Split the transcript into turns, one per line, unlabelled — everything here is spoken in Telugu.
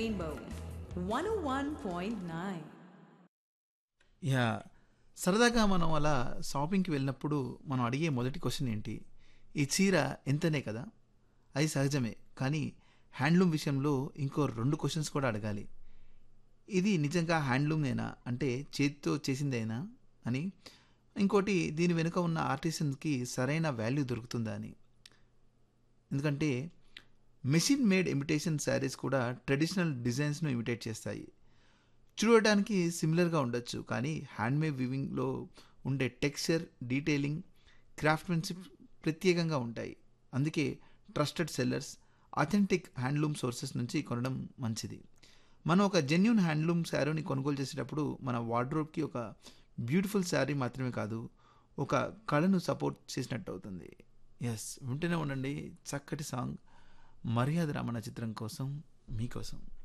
Rainbow 101.9.
యాహ్! సరదాగా మనం అలా షాపింగ్‌కి వెళ్ళినప్పుడు మనం అడిగే మొదటి క్వెషన్ ఏంటి? ఈ చీర ఎంతనే కదా! అది సహజమే. కానీ హ్యాండ్లూమ్ విషయంలో ఇంకో 2 క్వెషన్స్ కూడా అడగాలి. ఇది నిజంగా హ్యాండ్లూమేనా? అంటే చేతితో చేసిందేనా అని. ఇంకోటి దీని వెనుక ఉన్న ఆర్టిసన్‌కి సరైన వాల్యూ దొరుకుతుందా అని. ఎందుకంటే మెషిన్ మేడ్ ఇమిటేషన్ శారీస్ కూడా ట్రెడిషనల్ డిజైన్స్‌ను ఇమిటేట్ చేస్తాయి. చూడటానికి సిమిలర్‌గా ఉండొచ్చు. కానీ హ్యాండ్‌మేడ్ వీవింగ్‌లో ఉండే టెక్స్చర్, డీటెయిలింగ్, క్రాఫ్ట్‌మెన్‌షిప్ ప్రత్యేకంగా ఉంటాయి. అందుకే trusted sellers, authentic handloom sources నుంచి కొనడం మంచిది. మనం ఒక జెన్యూన్ హ్యాండ్లూమ్ శారీని కొనుగోలు చేసేటప్పుడు మన వార్డ్రోబ్‌కి ఒక బ్యూటిఫుల్ శారీ మాత్రమే కాదు, ఒక కళను సపోర్ట్ చేసినట్టు అవుతుంది. యెస్. వింటూనే ఉండండి చక్కటి సాంగ్ 'మర్యాద రామన్న' చిత్రం కోసం మీకోసం.